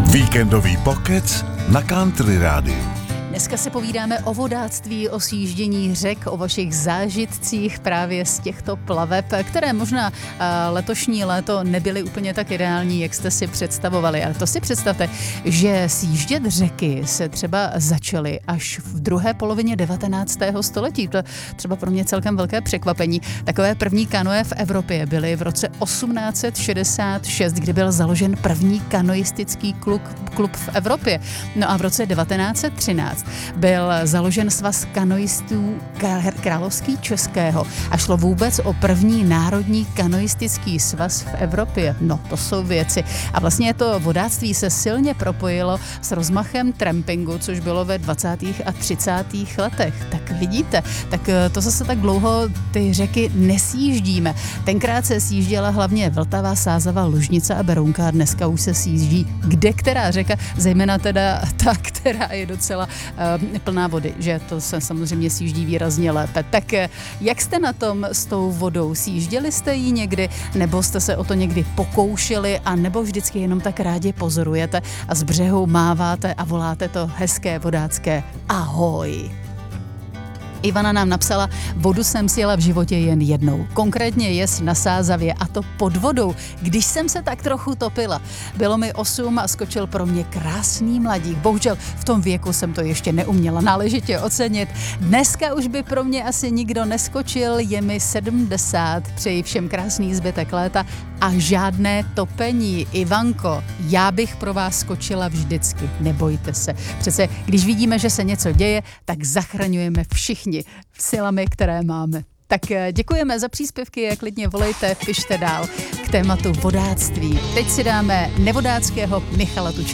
Víkendový pokec na Country Rádiu. Dneska se povídáme o vodáctví, o sjíždění řek, o vašich zážitcích právě z těchto plaveb, které možná letošní léto nebyly úplně tak ideální, jak jste si představovali. Ale to si představte, že sjíždět řeky se třeba začaly až v druhé polovině 19. století. To je třeba pro mě celkem velké překvapení. Takové první kanoe v Evropě byly v roce 1866, kdy byl založen první kanoistický klub v Evropě. No a v roce 1913 byl založen svaz kanoistů Královský Českého a šlo vůbec o první národní kanoistický svaz v Evropě. No, to jsou věci. A vlastně to vodáctví se silně propojilo s rozmachem trampingu, což bylo ve 20. a 30. letech. Tak vidíte, tak to zase tak dlouho ty řeky nesjíždíme. Tenkrát se sjížděla hlavně Vltava, Sázava, Lužnice a Berounka a dneska už se sjíždí kde která řeka, zejména teda ta, která je docela plná vody, že to se samozřejmě sjíždí výrazně lépe. Tak jak jste na tom s tou vodou? Sjížděli jste ji někdy, nebo jste se o to někdy pokoušeli, a nebo vždycky jenom tak rádi pozorujete a z břehu máváte a voláte to hezké vodácké ahoj? Ivana nám napsala, vodu jsem sjela v životě jen jednou. Konkrétně jest na Sázavě, a to pod vodou, když jsem se tak trochu topila. Bylo mi 8 a skočil pro mě krásný mladík. Bohužel v tom věku jsem to ještě neuměla náležitě ocenit. Dneska už by pro mě asi nikdo neskočil, je mi 70. Přeji všem krásný zbytek léta a žádné topení. Ivanko, já bych pro vás skočila vždycky, nebojte se. Přece když vidíme, že se něco děje, tak zachraňujeme všichni silami, které máme. Tak děkujeme za příspěvky, jak klidně volejte, pište dál k tématu vodáctví. Teď si dáme nevodáckého Michala Tučného.